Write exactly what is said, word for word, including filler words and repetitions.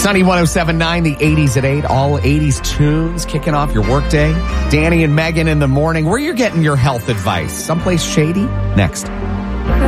Sunny one oh seven point nine, the eighties at eight, all eighties tunes kicking off your workday. Danny and Megan in the morning. Where you're getting your health advice? Someplace shady? Next.